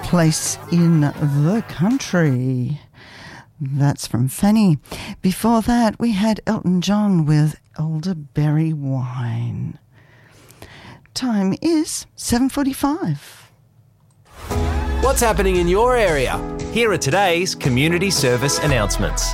Place in the Country. That's from Fanny. Before that, we had Elton John with Elderberry Wine. Time is 7:45. What's happening in your area? Here are today's community service announcements.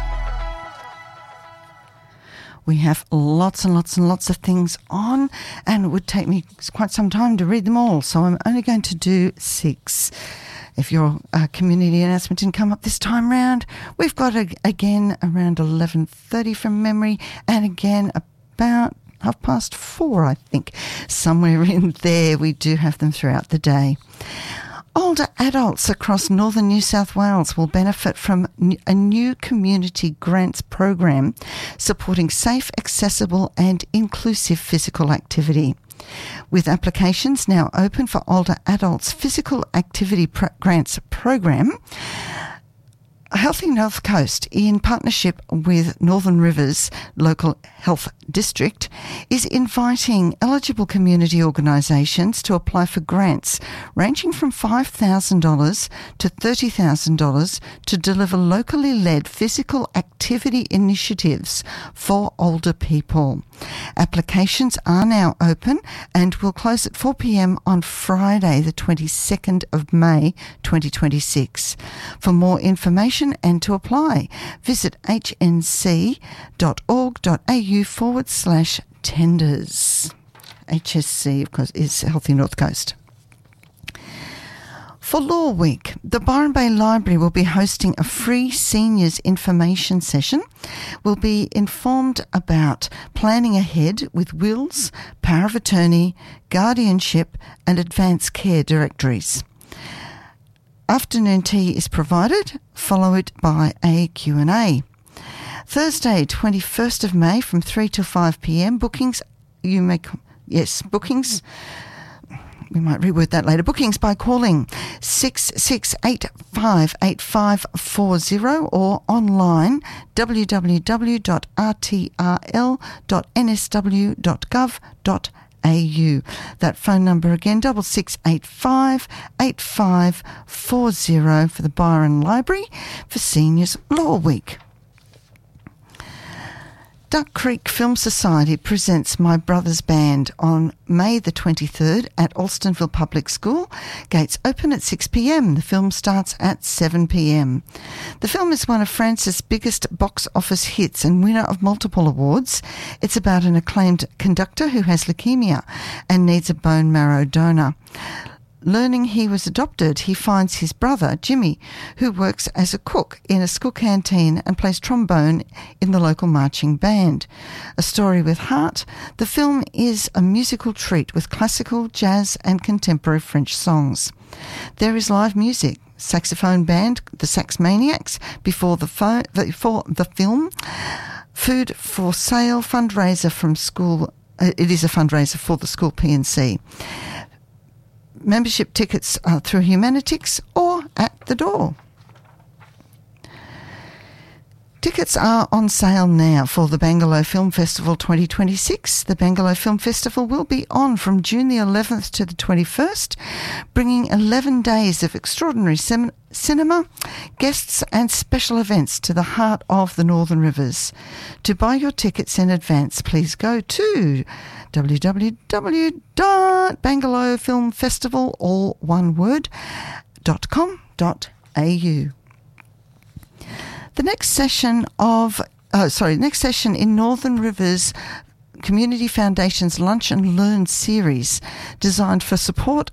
We have lots and lots and lots of things on, and it would take me quite some time to read them all, so I'm only going to do 6. If your community announcement didn't come up this time round, we've got again around 11:30 from memory, and again about 4:30, I think. Somewhere in there, we do have them throughout the day. Older adults across northern New South Wales will benefit from a new community grants program supporting safe, accessible and inclusive physical activity. With applications now open for older adults' physical activity grants program, Healthy North Coast, in partnership with Northern Rivers Local Health District, is inviting eligible community organisations to apply for grants ranging from $5,000 to $30,000 to deliver locally led physical activity initiatives for older people. Applications are now open and will close at 4 p.m. on Friday, the 22nd of May 2026. For more information and to apply, visit hnc.org.au/tenders. HSC, of course, is Healthy North Coast. For Law Week, the Byron Bay Library will be hosting a free seniors information session. We'll be informed about planning ahead with wills, power of attorney, guardianship and advanced care directories. Afternoon tea is provided, followed by a Q&A. Thursday, 21st of May from 3 to 5 p.m. Bookings, we might reword that later. Bookings by calling 66858540 or online www.rtrl.nsw.gov.au. That phone number again, 66858540 for the Byron Library for Seniors Law Week. Duck Creek Film Society presents My Brother's Band on May the 23rd at Alstonville Public School. Gates open at 6 p.m. The film starts at 7 p.m. The film is one of France's biggest box office hits and winner of multiple awards. It's about an acclaimed conductor who has leukemia and needs a bone marrow donor. Learning he was adopted, he finds his brother, Jimmy, who works as a cook in a school canteen and plays trombone in the local marching band. A story with heart, the film is a musical treat with classical, jazz and contemporary French songs. There is live music, saxophone band, the Sax Maniacs, before the film, food for sale, fundraiser from school. It is a fundraiser for the school P&C. Membership tickets are through Humanitix or at the door. Tickets are on sale now for the Bangalow Film Festival 2026. The Bangalow Film Festival will be on from June the 11th to the 21st, bringing 11 days of extraordinary cinema, guests and special events to the heart of the Northern Rivers. To buy your tickets in advance, please go to www.bangalowfilmfestival, all one word, .com.au. The next session in Northern Rivers Community Foundation's Lunch and Learn series, designed to support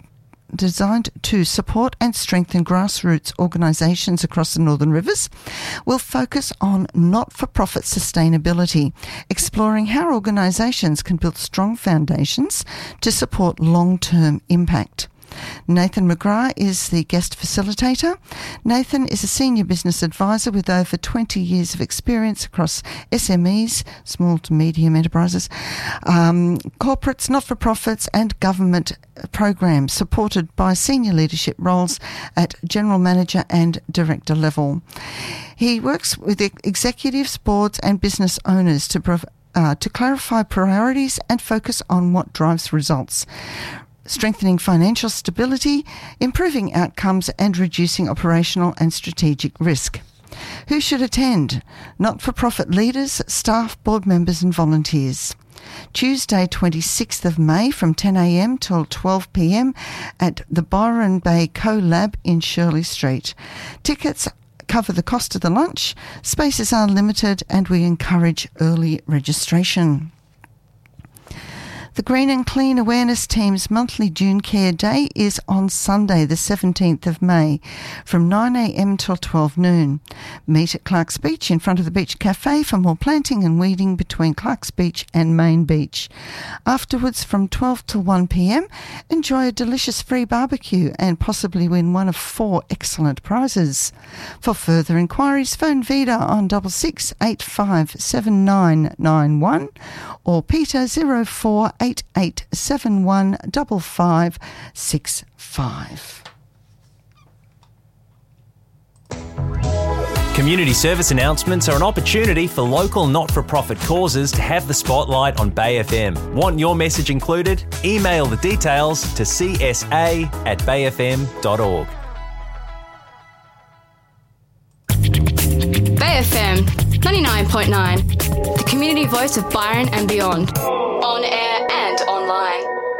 and strengthen grassroots organisations across the Northern Rivers, will focus on not-for-profit sustainability, exploring how organisations can build strong foundations to support long-term impact. Nathan McGrath is the guest facilitator. Nathan is a senior business advisor with over 20 years of experience across SMEs, small to medium enterprises, corporates, not-for-profits and government programs, supported by senior leadership roles at general manager and director level. He works with executives, boards and business owners to clarify priorities and focus on what drives results. strengthening financial stability, improving outcomes and reducing operational and strategic risk. Who should attend? Not-for-profit leaders, staff, board members and volunteers. Tuesday 26th of May from 10am till 12pm at the Byron Bay CoLab in Shirley Street. Tickets cover the cost of the lunch, spaces are limited and we encourage early registration. The Green and Clean Awareness Team's monthly June Care Day is on Sunday the 17th of May from 9am till 12 noon. Meet at Clark's Beach in front of the Beach Cafe for more planting and weeding between Clark's Beach and Main Beach. Afterwards from 12 till 1pm, enjoy a delicious free barbecue and possibly win one of 4 excellent prizes. For further inquiries, phone Vida on 66857991 or Peter 0488715565. Community service announcements are an opportunity for local not-for-profit causes to have the spotlight on Bay FM. Want your message included? Email the details to csa@bayfm.org. Bay FM 99.9, the community voice of Byron and beyond. On air and online.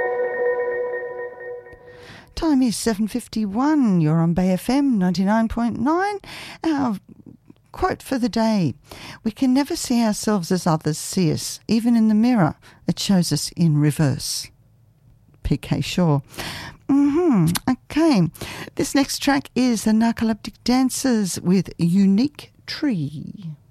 Time is 7:51. You're on Bay FM 99.9. Our quote for the day: we can never see ourselves as others see us. Even in the mirror, it shows us in reverse. PK Shaw. Okay. This next track is the Narcoleptic Dancers with Unique Tree.